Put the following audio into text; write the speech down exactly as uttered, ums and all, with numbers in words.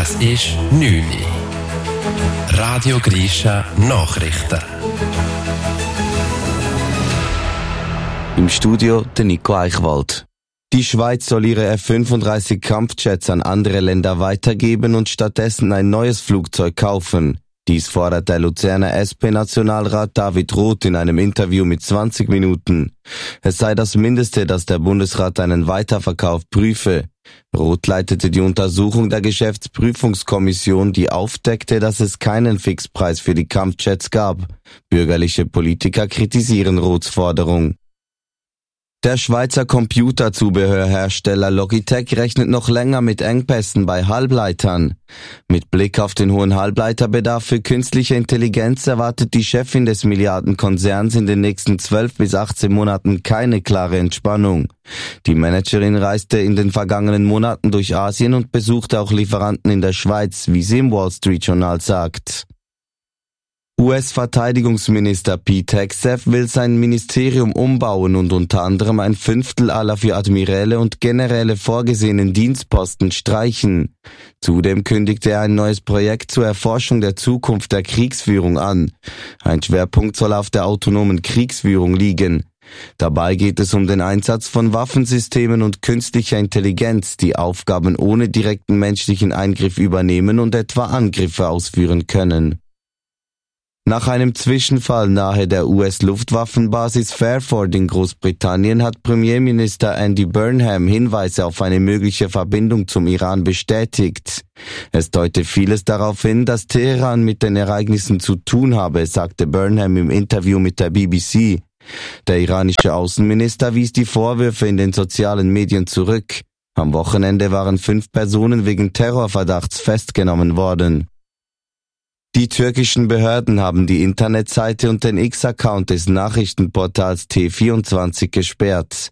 Es ist neun Uhr. Radio Grisha Nachrichten. Im Studio der Nico Eichwald. Die Schweiz soll ihre F fünfunddreißig Kampfjets an andere Länder weitergeben und stattdessen ein neues Flugzeug kaufen. Dies fordert der Luzerner S P-Nationalrat David Roth in einem Interview mit zwanzig Minuten. Es sei das Mindeste, dass der Bundesrat einen Weiterverkauf prüfe. Roth leitete die Untersuchung der Geschäftsprüfungskommission, die aufdeckte, dass es keinen Fixpreis für die Kampfjets gab. Bürgerliche Politiker kritisieren Roths Forderung. Der Schweizer Computerzubehörhersteller Logitech rechnet noch länger mit Engpässen bei Halbleitern. Mit Blick auf den hohen Halbleiterbedarf für künstliche Intelligenz erwartet die Chefin des Milliardenkonzerns in den nächsten zwölf bis achtzehn Monaten keine klare Entspannung. Die Managerin reiste in den vergangenen Monaten durch Asien und besuchte auch Lieferanten in der Schweiz, wie sie im Wall Street Journal sagt. U S-Verteidigungsminister Pete Hegseth will sein Ministerium umbauen und unter anderem ein Fünftel aller für Admiräle und Generäle vorgesehenen Dienstposten streichen. Zudem kündigte er ein neues Projekt zur Erforschung der Zukunft der Kriegsführung an. Ein Schwerpunkt soll auf der autonomen Kriegsführung liegen. Dabei geht es um den Einsatz von Waffensystemen und künstlicher Intelligenz, die Aufgaben ohne direkten menschlichen Eingriff übernehmen und etwa Angriffe ausführen können. Nach einem Zwischenfall nahe der U S-Luftwaffenbasis Fairford in Großbritannien hat Premierminister Andy Burnham Hinweise auf eine mögliche Verbindung zum Iran bestätigt. Es deute vieles darauf hin, dass Teheran mit den Ereignissen zu tun habe, sagte Burnham im Interview mit der B B C. Der iranische Außenminister wies die Vorwürfe in den sozialen Medien zurück. Am Wochenende waren fünf Personen wegen Terrorverdachts festgenommen worden. Die türkischen Behörden haben die Internetseite und den X-Account des Nachrichtenportals T vierundzwanzig gesperrt.